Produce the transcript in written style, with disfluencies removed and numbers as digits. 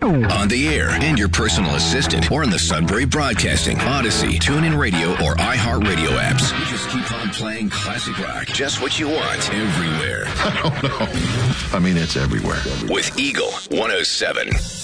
On the air and your personal assistant, or in the Sunbury Broadcasting, Odyssey, TuneIn Radio, or iHeartRadio apps. We just keep on playing classic rock. Just what you want, everywhere. I don't know. I mean, it's everywhere. With Eagle 107.